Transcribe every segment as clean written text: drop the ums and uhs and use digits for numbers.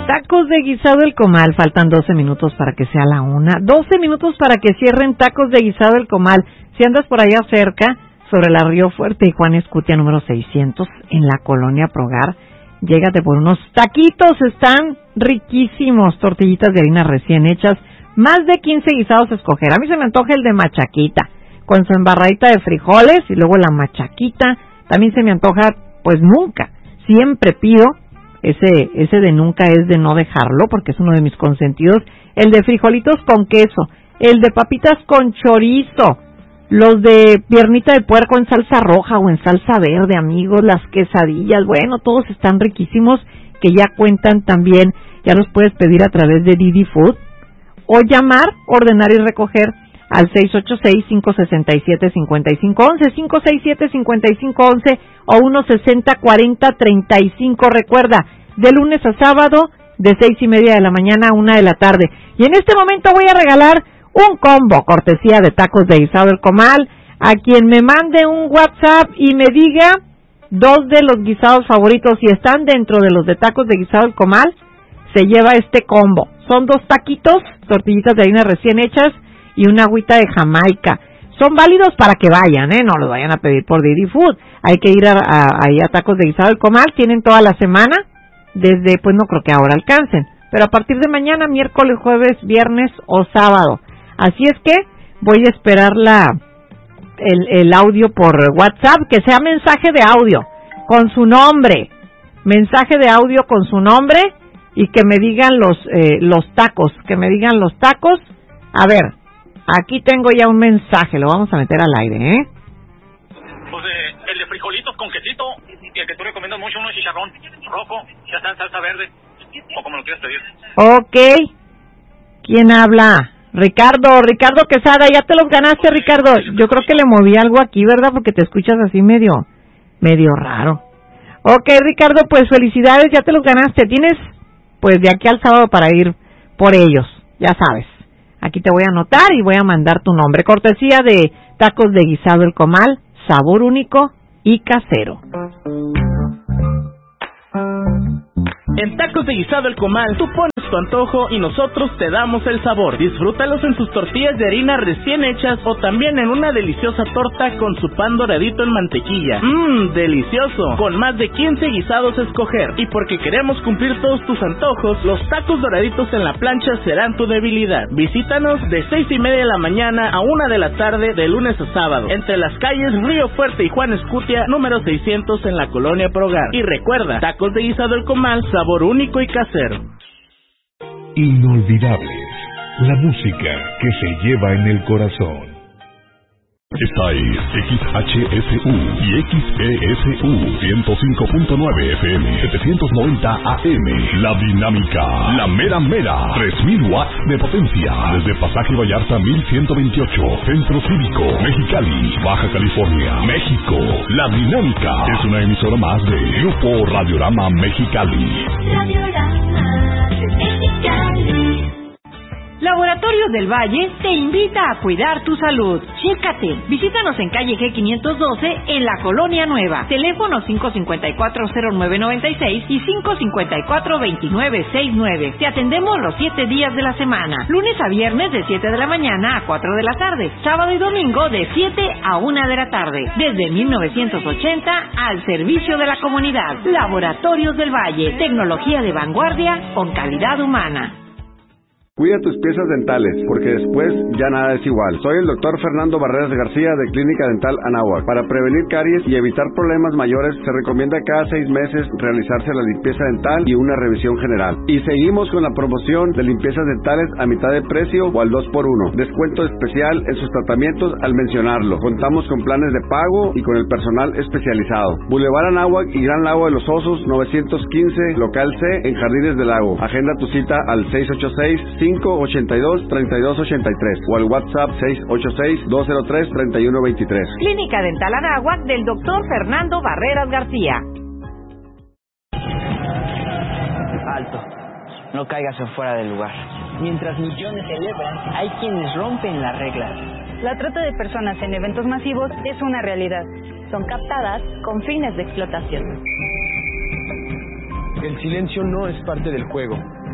Tacos de Guisado El Comal, faltan 12 minutos para que sea la 1. 12 minutos para que cierren Tacos de Guisado El Comal. Si andas por allá cerca, sobre la Río Fuerte y Juan Escutia número 600, en la Colonia Progar, llégate por unos taquitos, están riquísimos, tortillitas de harina recién hechas, más de 15 guisados a escoger. A mí se me antoja el de machaquita, con su embarradita de frijoles y luego la machaquita. También se me antoja, pues nunca, siempre pido, ese de nunca es de no dejarlo, porque es uno de mis consentidos, el de frijolitos con queso, el de papitas con chorizo, los de piernita de puerco en salsa roja o en salsa verde, amigos, las quesadillas, bueno, todos están riquísimos, que ya cuentan también, ya los puedes pedir a través de Didi Food, o llamar, ordenar y recoger al 686-567-5511, 567-5511 o 160-40-35. Recuerda, de lunes a sábado, de 6:30 de la mañana a 1 de la tarde. Y en este momento voy a regalar un combo, cortesía de Tacos de Guisado El Comal, a quien me mande un WhatsApp y me diga 2 de los guisados favoritos. Si están dentro de los de Tacos de Guisado El Comal, se lleva este combo. Son 2 taquitos, tortillitas de harina recién hechas, y una agüita de Jamaica. Son válidos para que vayan, no los vayan a pedir por Didi Food. Hay que ir ahí a Tacos de Guisado El Comal, tienen toda la semana, desde, pues no creo que ahora alcancen, pero a partir de mañana, miércoles, jueves, viernes o sábado. Así es que voy a esperar el audio por WhatsApp, que sea mensaje de audio, con su nombre, mensaje de audio con su nombre, y que me digan los tacos, A ver, aquí tengo ya un mensaje, lo vamos a meter al aire, Pues el de frijolitos con quesito, y el que tú recomiendas mucho, uno de chicharrón rojo, ya está en salsa verde, o como lo quieras pedir. Ok, ¿quién habla? Ricardo Quesada, ya te los ganaste, Ricardo. Yo creo que le moví algo aquí, ¿verdad? Porque te escuchas así medio raro. Ok, Ricardo, pues felicidades, ya te los ganaste. Tienes, pues, de aquí al sábado para ir por ellos, ya sabes. Aquí te voy a anotar y voy a mandar tu nombre. Cortesía de Tacos de Guisado El Comal, sabor único y casero. En Tacos de Guisado El Comal, tú pones tu antojo y nosotros te damos el sabor. Disfrútalos en sus tortillas de harina recién hechas o también en una deliciosa torta con su pan doradito en mantequilla. Delicioso, con más de 15 guisados a escoger. Y porque queremos cumplir todos tus antojos, los tacos doraditos en la plancha serán tu debilidad. Visítanos de 6:30 de la mañana a 1 de la tarde, de lunes a sábado, entre las calles Río Fuerte y Juan Escutia, número 600, en la Colonia Progar. Y recuerda, Tacos de Guisado El Comal, sabor único y casero. Inolvidables, la música que se lleva en el corazón. Esta es XHSU y XESU 105.9 FM 790 AM. La Dinámica, la mera 3000 watts de potencia. Desde Pasaje Vallarta 1128, Centro Cívico, Mexicali, Baja California, México. La Dinámica es una emisora más de Grupo Radiorama Mexicali. Laboratorios del Valle te invita a cuidar tu salud. Chécate. Visítanos en calle G512 en la Colonia Nueva. Teléfono 554-0996 y 554-2969. Te atendemos los 7 días de la semana. Lunes a viernes de 7 de la mañana a 4 de la tarde. Sábado y domingo de 7 a 1 de la tarde. Desde 1980 al servicio de la comunidad. Laboratorios del Valle. Tecnología de vanguardia con calidad humana. Cuida tus piezas dentales, porque después ya nada es igual. Soy el doctor Fernando Barreras García de Clínica Dental Anáhuac. Para prevenir caries y evitar problemas mayores, se recomienda cada 6 meses realizarse la limpieza dental y una revisión general. Y seguimos con la promoción de limpiezas dentales a mitad de precio o al 2x1. Descuento especial en sus tratamientos al mencionarlo. Contamos con planes de pago y con el personal especializado. Boulevard Anáhuac y Gran Lago de los Osos, 915, local C, en Jardines del Lago. Agenda tu cita al 686-582-3283 o al WhatsApp 686-203-3123. Clínica Dental Anáhuac del doctor Fernando Barreras García. Alto, no caigas afuera del lugar. Mientras millones celebran, hay quienes rompen las reglas. La trata de personas en eventos masivos es una realidad. Son captadas con fines de explotación. El silencio no es parte del juego.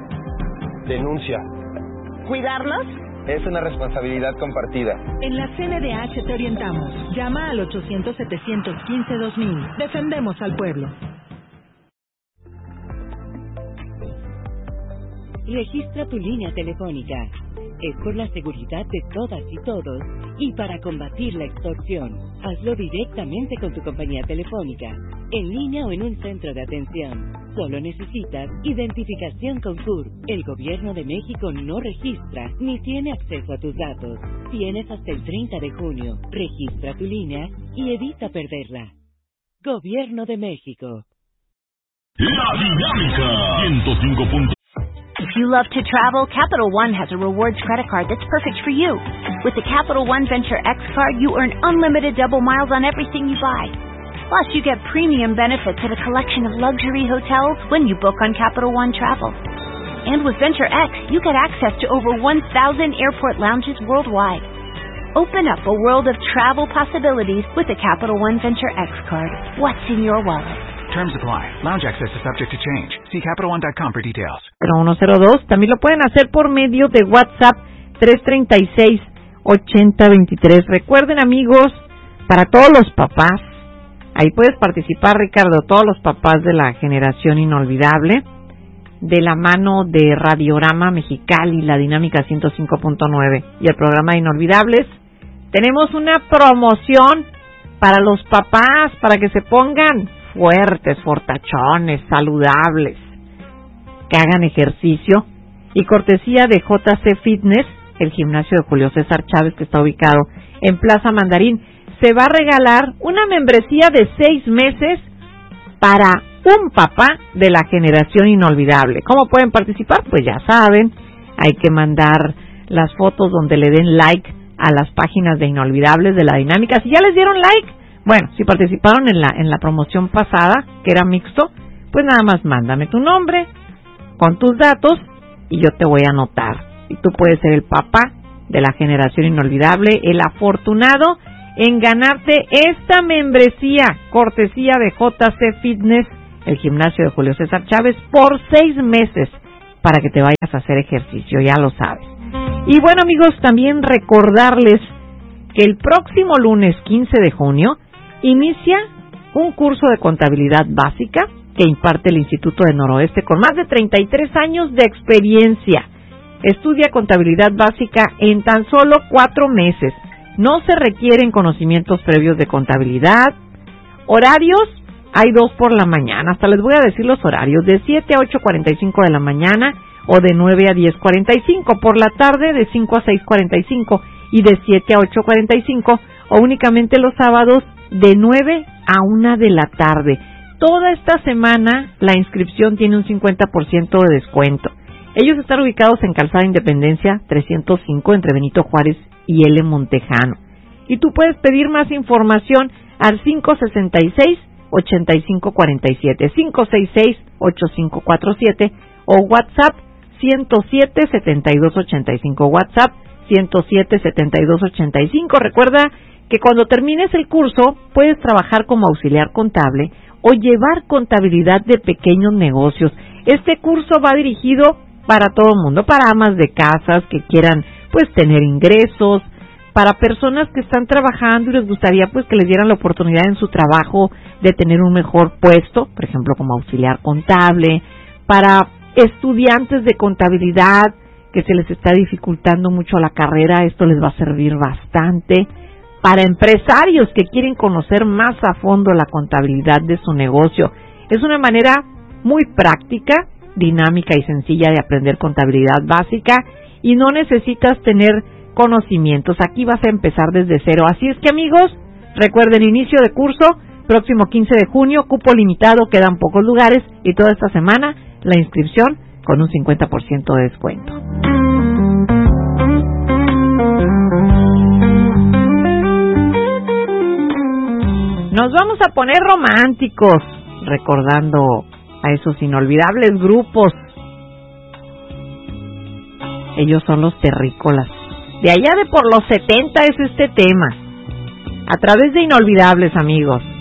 denuncia. ¿Cuidarlos? Es una responsabilidad compartida. En la CNDH te orientamos. Llama al 800-715-2000. Defendemos al pueblo. Registra tu línea telefónica. Es por la seguridad de todas y todos y para combatir la extorsión. Hazlo directamente con tu compañía telefónica, en línea o en un centro de atención. Solo necesitas identificación con CURP. El Gobierno de México no registra ni tiene acceso a tus datos. Tienes hasta el 30 de junio. Registra tu línea y evita perderla. Gobierno de México. La Dinámica 105. If you love to travel, Capital One has a rewards credit card that's perfect for you. With the Capital One Venture X card, you earn unlimited double miles on everything you buy. Plus, you get premium benefits at a collection of luxury hotels when you book on Capital One Travel. And with Venture X, you get access to over 1,000 airport lounges worldwide. Open up a world of travel possibilities with the Capital One Venture X card. What's in your wallet? Terms apply. Lounge access is subject to change. See CapitalOne.com for details. 0102. También lo pueden hacer por medio de WhatsApp 336-8023. Recuerden, amigos, para todos los papás, ahí puedes participar, Ricardo, todos los papás de la generación inolvidable, de la mano de Radiorama Mexicali, la Dinámica 105.9 y el programa Inolvidables. Tenemos una promoción para los papás, para que se pongan fuertes, fortachones, saludables, que hagan ejercicio, y cortesía de JC Fitness, el gimnasio de Julio César Chávez, que está ubicado en Plaza Mandarín, se va a regalar una membresía de 6 meses para un papá de la generación inolvidable. ¿Cómo pueden participar? Pues ya saben, hay que mandar las fotos donde le den like a las páginas de Inolvidables de la Dinámica. Si ya les dieron like, bueno, si participaron en la promoción pasada, que era mixto, pues nada más mándame tu nombre con tus datos y yo te voy a anotar. Y tú puedes ser el papá de la generación inolvidable, el afortunado en ganarte esta membresía, cortesía de JC Fitness, el gimnasio de Julio César Chávez, por 6 meses, para que te vayas a hacer ejercicio, ya lo sabes. Y bueno, amigos, también recordarles que el próximo lunes 15 de junio inicia un curso de contabilidad básica que imparte el Instituto de Noroeste con más de 33 años de experiencia. Estudia contabilidad básica en tan solo 4 meses. No se requieren conocimientos previos de contabilidad. Horarios, hay 2 por la mañana. Hasta les voy a decir los horarios. De 7 a 8:45 de la mañana o de 9 a 10:45. Por la tarde de 5 a 6:45 y de 7 a 8:45 o únicamente los sábados de 9 a 1 de la tarde. Toda esta semana la inscripción tiene un 50% de descuento. Ellos están ubicados en Calzada Independencia 305 entre Benito Juárez y L. Montejano. Y tú puedes pedir más información al 566-8547, 566-8547 o WhatsApp 107-7285, WhatsApp 107-7285. Recuerda que cuando termines el curso puedes trabajar como auxiliar contable o llevar contabilidad de pequeños negocios. Este curso va dirigido para todo el mundo, para amas de casas que quieran pues tener ingresos, para personas que están trabajando y les gustaría pues que les dieran la oportunidad en su trabajo de tener un mejor puesto, por ejemplo como auxiliar contable, para estudiantes de contabilidad que se les está dificultando mucho la carrera, esto les va a servir bastante, para empresarios que quieren conocer más a fondo la contabilidad de su negocio. Es una manera muy práctica, dinámica y sencilla de aprender contabilidad básica y no necesitas tener conocimientos. Aquí vas a empezar desde cero. Así es que, amigos, recuerden, inicio de curso, próximo 15 de junio, cupo limitado, quedan pocos lugares y toda esta semana la inscripción con un 50% de descuento. Nos vamos a poner románticos, recordando a esos inolvidables grupos. Ellos son los Terrícolas. De allá de por los 70 es este tema. A través de Inolvidables, amigos.